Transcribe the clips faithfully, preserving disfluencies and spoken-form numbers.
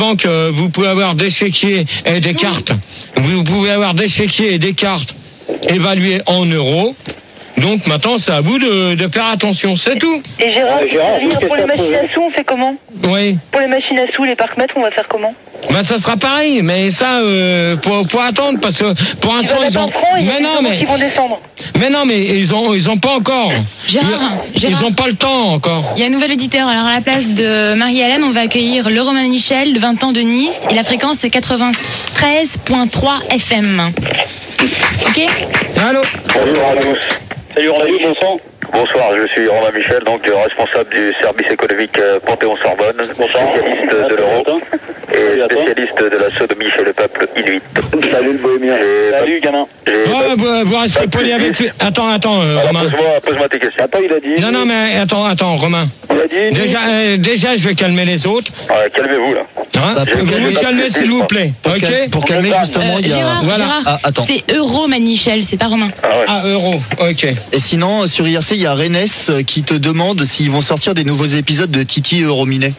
banque, euh, vous pouvez avoir des chéquiers et des cartes. Vous pouvez avoir des chéquiers et des cartes évalués en euros. Donc maintenant, c'est à vous de, de faire attention, c'est tout. Et Gérard, Ah, Gérard, pour, qu'est-ce pour que les ça machines peut- à sous, on fait comment? Oui. Pour les machines à sous, les parcs-mètres, on va faire comment? Ben ça sera pareil, mais ça, euh, faut, faut attendre parce que pour Ils l'instant vont ils mettre ont. un franc, il y a Mais des non, euros mais qui vont descendre. mais non, mais ils ont, ils ont pas encore. Gérard, ils, Gérard. ils ont pas le temps encore. Il y a un nouvel auditeur. Alors, à la place de Marie-Hélène, on va accueillir le Romain Michel, de vingt ans de Nice. Et la fréquence, c'est quatre-vingt-treize virgule trois F M. Ok? Allô. Bonjour à tous. Salut Romain. Salut, bonsoir. Bonsoir, je suis Romain Michel, donc euh, responsable du service économique euh, Panthéon-Sorbonne, spécialiste de l'euro et spécialiste de la sodomie chez le peuple inuit. Salut le bohémien. J'ai- Salut gamin. j'ai- Ouais, vous, vous restez poli avec lui. Attends, attends, euh, Alors, Romain. pose-moi, pose-moi tes questions. Attends, il a dit. Non, non, mais attends, attends, Romain. Il a dit. Déjà, euh, déjà, je vais calmer les autres. Ouais, calmez-vous là. Hein Bah, pour vous calmer- vous calmez, s'il vous plaît. Pour, Ok. cal- pour calmer justement, il y a. Gérard, Voilà. Gérard, Ah, attends. c'est Euro Manichel, c'est pas Romain. Ah ouais. Ah, euro. Ok. Et sinon, sur I R C, il y a Rennes euh, qui te demande s'ils vont sortir des nouveaux épisodes de Titi Eurominet.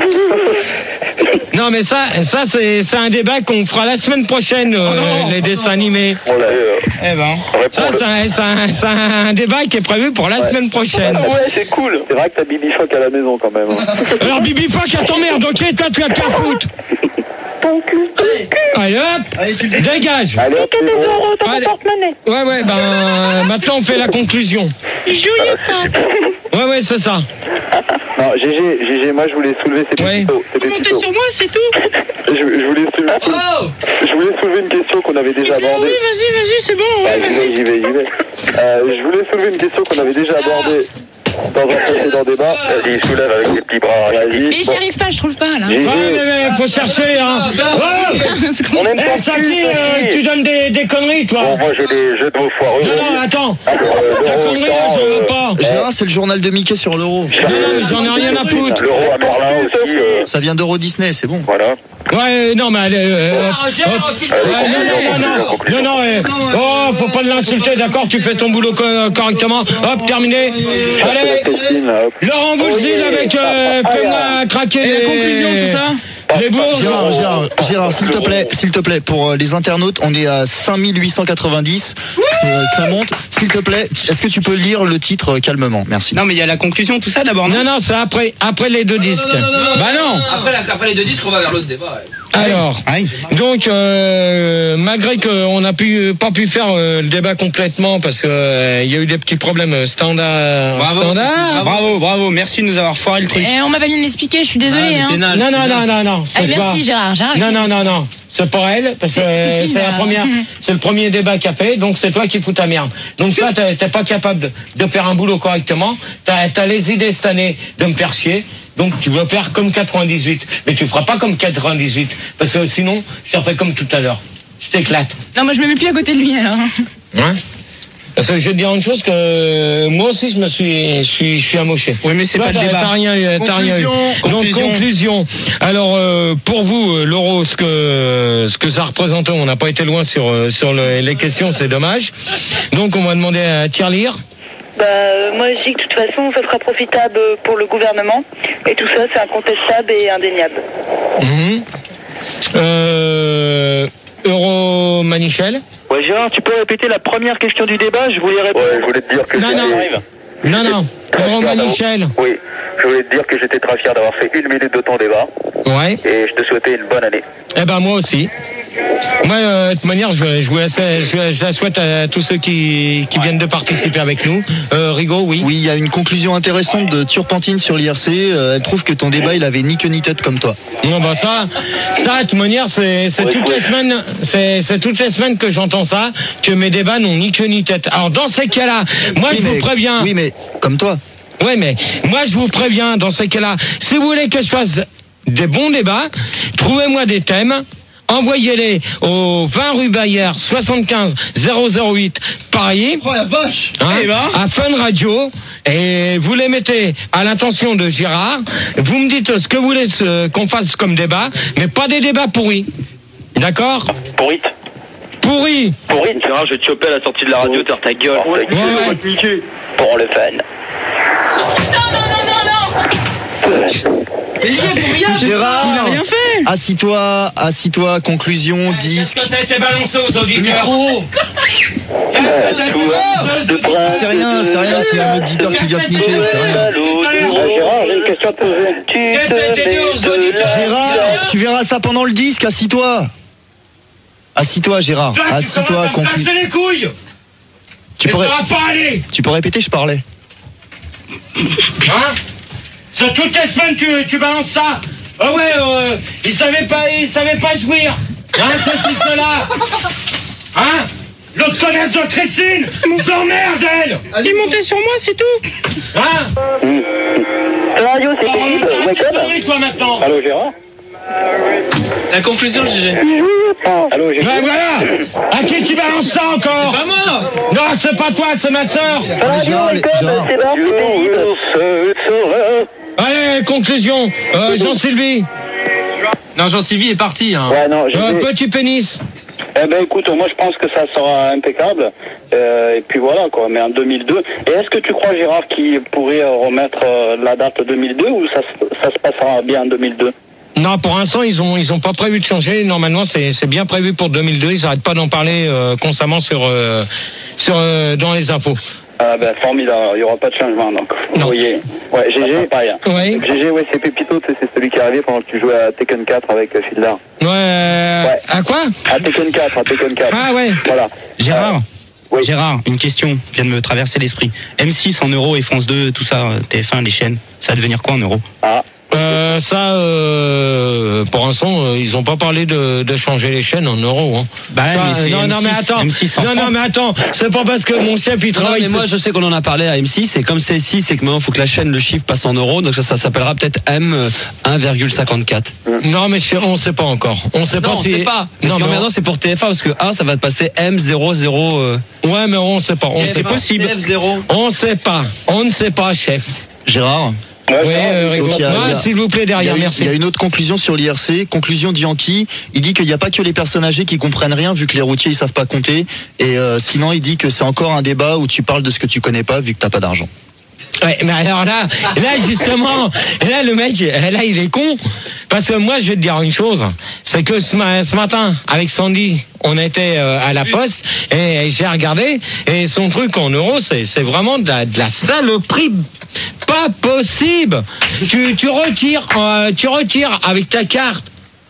Non, mais ça, ça c'est, c'est un débat qu'on fera la semaine prochaine, euh, les dessins animés. On l'a, euh, Eh ben. Ça, répond c'est un, c'est un- c'est un débat qui est prévu pour la semaine prochaine. Ouais, c'est cool. C'est vrai que t'as Bibi Fock à la maison quand même. hein. Alors, Bibi Fock, à t'emmerde, ok, toi, tu vas te faire foutre. Allez, hop, Allez, tu le dégage. Allez, hop, c'est bon. Euros dans mon Allez. porte-monnaie. Ouais, ouais, ben, maintenant, on fait la conclusion. Ouais, ouais, c'est ça. Non, G G, G G, moi je voulais soulever ces Ouais. tutos. C'était Montez tutos. sur moi, c'est tout. Je, je voulais soulever, Oh je voulais soulever une question qu'on avait déjà Oui, abordée. vas-y, vas-y, c'est bon, Ah, ouais, j'y vas-y. vais, j'y vais, j'y vais. Euh, je voulais soulever une question qu'on avait déjà abordée dans un précédent débat. Vas-y, soulève avec tes petits bras. Vas-y. Mais j'y arrive pas, je trouve pas, là. G G, Ouais, mais, mais, faut chercher, hein. Ouais. on aime Eh, pas Saki, euh, tu donnes des, des conneries, toi. Bon, moi j'ai des jeux de mots foireux. Non, non, attends. Alors, euh, Ta l'euro, connerie, là, tant, je veux euh, pas. Gérard, c'est le journal de Mickey sur l'euro. Non, non, mais j'en ai rien à foutre. L'euro à Merlin aussi. euh, Ça vient d'Euro Disney, c'est bon. Voilà. Ouais, non, mais allez. Euh, hop, hop. Ouais, non, non, non, non, non, eh. Oh, faut pas l'insulter, d'accord, tu fais ton boulot co- correctement. Hop, terminé. Allez, Christine, hop. Laurent Voulzy avec euh, Fais-moi craquer. Et la conclusion, tout ça? Les bourges. Gérard, Gérard, Gérard, s'il te plaît, s'il te plaît, pour euh, les internautes, on est à cinq mille huit cent quatre-vingt-dix. C'est, euh, Ça monte. S'il te plaît, est-ce que tu peux lire le titre euh, calmement? Merci. Non, mais il y a la conclusion, tout ça d'abord, non? Non, non, c'est après, après les deux disques. Bah non. Après, la, après les deux disques, on va vers l'autre débat. Ouais. Alors, Aïe. donc, euh, malgré qu'on n'a pu, pas pu faire euh, le débat complètement parce qu'il euh, y a eu des petits problèmes standards. Bravo, standards. bravo, bravo, merci de nous avoir foiré le truc. Et on m'a pas bien l'expliquer, je suis désolée. Ah, hein. mais t'es naze, Non, t'es non, non, naze. non, non. c'est Allez, pas- merci Gérard, Gérard. Non, non, non, non. C'est pas elle, parce que C'est- c'est euh, fini, c'est la là. première, Mhm. c'est le premier débat qu'a fait, donc c'est toi qui fous ta merde. Donc ça, t'es t'es pas capable de, de faire un boulot correctement. T'as as les idées cette année de me faire chier. Donc tu vas faire comme quatre-vingt-dix-huit, mais tu feras pas comme quatre-vingt-dix-huit, parce que sinon, je te ferai comme tout à l'heure. Je t'éclate. Non, moi je me mets plus à côté de lui alors. Hein? Parce que je vais te dire une chose que moi aussi je me suis, je suis, je suis amoché. Oui, mais c'est Toi, pas le t'as- débat. T'as rien, eu, t'as rien eu. Donc Conclusion. conclusion. Alors euh, pour vous, euh, l'euro, ce que ce que ça représentait, on n'a pas été loin sur euh, sur le- les questions, c'est dommage. Donc on va demander à Tirelire. Bah, euh, moi, je dis que de toute façon, ça sera profitable pour le gouvernement. Et tout ça, c'est incontestable et indéniable. Mhm. Euh, Euro Manichel. Ouais, Gérard, tu peux répéter la première question du débat? Je voulais répondre. Ouais, je voulais te dire que Non, j'étais- non. Non, non. Euro Manichel. Oui, je voulais te dire que j'étais très fier d'avoir fait une minute de ton débat Ouais. et je te souhaitais une bonne année. Eh ben moi aussi. Moi, euh, de toute manière, je, je, vous la, je, je la souhaite à tous ceux qui, qui viennent de participer avec nous. Euh, Rigaud, oui. Oui, il y a une conclusion intéressante de Turpentine sur l'I R C. Euh, elle trouve que ton débat, il avait ni queue ni tête comme toi. Non, bah ça, ça, de toute manière, c'est, c'est toutes les semaines, c'est, c'est toutes les semaines que j'entends ça, que mes débats n'ont ni queue ni tête. Alors, dans ces cas-là, moi, Oui, je mais- vous préviens. Oui, mais comme toi. Ouais, mais moi, je vous préviens, dans ces cas-là, si vous voulez que je fasse des bons débats, trouvez-moi des thèmes. Envoyez-les au vingt rue Bayard, soixante-quinze zéro zéro huit Paris. Oh la vache! Hein, Eh ben. à Fun Radio, et vous les mettez à l'intention de Gérard. Vous me dites ce que vous voulez euh, qu'on fasse comme débat, mais pas des débats pourris. D'accord? Pourrite. Pourris. Pourrite. Gérard, je vais te choper à la sortie de la radio, t'as ta gueule. Ouais, Ouais, ouais. Pour le fun. Mais il y est pour rien. Gérard, Il a rien fait. assis-toi, assis-toi, conclusion, disque. Est-ce que t'as été balancé aux auditeurs? Micro. C'est rien, c'est rien, c'est un auditeur qui vient te niquer, c'est rien. Gérard, j'ai une question à te poser. Qu'est-ce que t'as été dit aux auditeurs? Gérard, tu verras ça pendant le disque, assis-toi. Assis-toi, Gérard, Là, tu assis-toi, commences à me conclu. casser les couilles. Tu Mais pourrais, ça va pas aller. tu peux répéter, je parlais. Hein? Sur toutes les semaines, tu, tu balances ça. Ah ouais, euh, il savait pas, il savait pas jouir. Hein, ceci, cela. Hein? L'autre connaisse de Christine, je l'emmerde, elle. Il montait sur moi, c'est tout. Hein? Radio, c'est Oh, possible. arrête Ouais, tes comme. conneries, toi, maintenant. Allô, Gérard? La conclusion, G G. Allô, Gérard? Ouais, voilà. À qui tu balances ça encore? Pas moi. Non, c'est pas toi, c'est ma sœur. Gérard, les- Gérard. C'est bon, c'est pénible. Allez, conclusion. Euh, Jean-Sylvie. Non, Jean-Sylvie est parti. Hein. Ouais, non, j'ai... Euh, petit pénis. Eh ben écoute, moi je pense que ça sera impeccable. Euh, et puis voilà quoi, mais en deux mille deux. Et est-ce que tu crois, Gérard, qu'il pourrait euh, remettre euh, la date deux mille deux ou ça, se- ça se passera bien en deux mille deux? Non, pour l'instant, ils ont ils ont pas prévu de changer. Normalement, c'est c'est bien prévu pour deux mille deux. Ils n'arrêtent pas d'en parler euh, constamment sur euh, sur euh, dans les infos. Ah ben formidable, il n'y aura pas de changement donc. Non. Vous voyez. Ouais, G G, pareil. Oui. G G, ouais, c'est Pépito, c'est celui qui est arrivé pendant que tu jouais à Tekken quatre avec euh, Fiddler. Ouais. euh, À quoi? À Tekken quatre, à Tekken quatre. Ah ouais. Voilà. Gérard. Oui. Gérard, une question vient de me traverser l'esprit. M six en euros et France deux, tout ça, T F un, les chaînes, ça va devenir quoi en euros? Ah. Euh, ça, euh, pour l'instant, euh, ils ont pas parlé de, de changer les chaînes en euros. Hein. Bah, Ça, mais c'est non, non, M six, mais attends. M six en non, non, francs. mais attends. C'est pas parce que mon chef il Non, travaille. mais moi sur- je sais qu'on en a parlé à M six et comme c'est six c'est que maintenant il faut que la chaîne le chiffre passe en euros donc ça, ça s'appellera peut-être M un virgule cinquante-quatre. Non, mais je- on sait pas encore. On sait pas Non on si. sait pas parce Non, que mais maintenant c'est pour T F un parce que un ça va te passer M zéro zéro euh, on- Ouais, mais on sait pas. On sait pas. possible. T F zéro. On sait pas. On ne sait pas, chef. Gérard. Ouais, Oui, Gérard, euh, Rigaud. Donc, il y a- Ouais, il y a- s'il vous plaît, Il y, derrière, a, une- merci. il y a une autre conclusion sur l'I R C, conclusion de Yankee. Il dit qu'il n'y a pas que les personnes âgées qui comprennent rien vu que les routiers ils savent pas compter. Et euh, sinon il dit que c'est encore un débat où tu parles de ce que tu connais pas vu que t'as pas d'argent. Ouais, mais alors là, là justement, là le mec, là il est con. Parce que moi je vais te dire une chose, c'est que ce, ma- ce matin avec Sandy, on était euh, à la poste et, j'ai regardé et son truc en euros, c'est c'est vraiment de la, de la saloperie. Pas possible. Tu tu retires, euh, tu retires avec ta carte.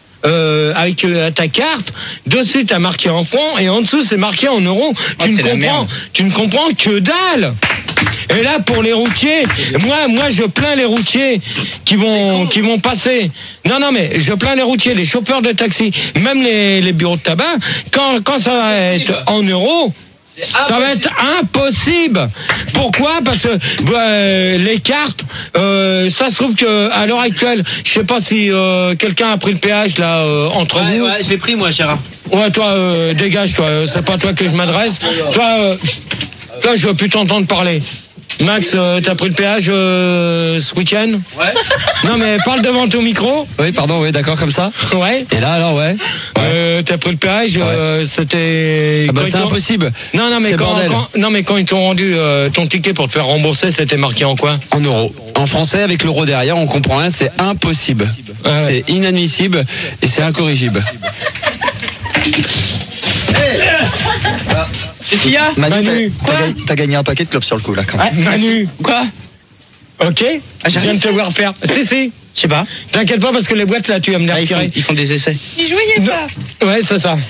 Euh, avec euh, ta carte, dessus t'as marqué en francs et en dessous c'est marqué en euros. Oh, tu ne c'est la comprends, merde. tu ne comprends que dalle. Et là pour les routiers, moi moi je plains les routiers qui vont qui vont passer. Non non mais je plains les routiers, les chauffeurs de taxi, même les, les bureaux de tabac. Quand quand ça va être en euros. Ça va être impossible. Pourquoi? Parce que euh, les cartes, euh, ça se trouve que à l'heure actuelle, je sais pas si euh, quelqu'un a pris le péage là euh, entre Ouais, vous. ouais, je l'ai pris, moi, Gérard. Ouais, toi, euh, dégage, toi. euh, C'est pas toi que je m'adresse. Toi, euh, toi, je veux plus t'entendre parler. Max, euh, t'as pris le péage euh, ce week-end? Ouais. Non, mais parle devant ton micro. Oui pardon oui d'accord comme ça. Ouais. Et là alors ouais. Euh, t'as pris le péage. euh, C'était. Ah bah quand c'est ils t'ont- impossible. Non, non, mais C'est quand, bordel. quand- non, mais quand ils t'ont rendu euh, ton ticket pour te faire rembourser, c'était marqué en quoi? En euros. En français avec l'euro derrière on comprend rien c'est impossible. Ah ouais. C'est inadmissible et c'est incorrigible. Qu'est-ce qu'il y a? Manu, Manu, t'as- t'as gagné- t'as gagné un paquet de clubs sur le coup là quand même. Manu. Quoi? Ok. Je viens de te voir faire. Si, si. Je sais pas. T'inquiète pas parce que les boîtes là, tu vas me les Ah, ils, font, retirer. ils font des essais. N'y jouiez pas. Ouais, c'est ça.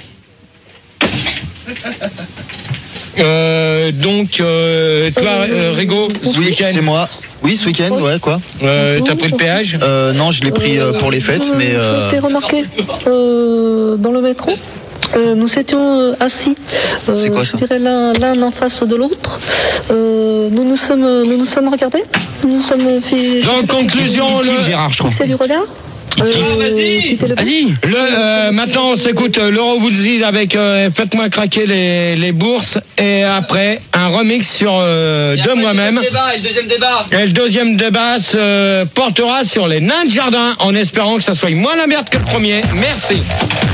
Euh, donc, euh, toi, euh, Rigaud, ce Oui, week-end, c'est moi. Oui, ce week-end, ouais, quoi. euh, t'as pris le péage? Euh, non, je l'ai pris euh, pour les fêtes, mais euh, J'ai été remarqué euh, dans le métro. Euh, nous étions euh, assis, euh, C'est quoi ça je dirais l'un, l'un en face de l'autre. Euh, nous nous sommes, nous nous sommes regardés. Nous nous sommes fait. Donc, conclusion, Qui kiffe, le, Gérard, je trouve. C'est du regard. Euh, vas-y. quitter le- Vas-y. le, euh, maintenant, on s'écoute euh, l'Euro Woolsey avec euh, Faites-moi craquer les, les bourses et après, un remix sur euh, Et de après, moi-même. Le deuxième débat, et le deuxième débat. Et le deuxième débat se portera sur les nains de jardin en espérant que ça soit moins la merde que le premier. Merci.